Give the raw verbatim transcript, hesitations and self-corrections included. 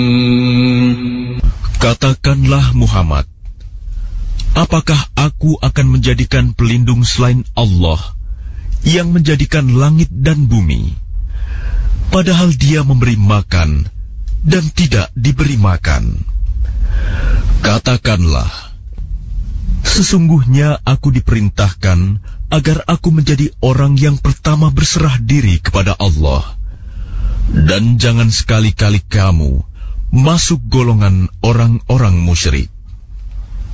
Katakanlah Muhammad, apakah aku akan menjadikan pelindung selain Allah yang menjadikan langit dan bumi, padahal Dia memberi makan dan tidak diberi makan? Katakanlah, sesungguhnya aku diperintahkan agar aku menjadi orang yang pertama berserah diri kepada Allah, dan jangan sekali-kali kamu masuk golongan orang-orang musyrik.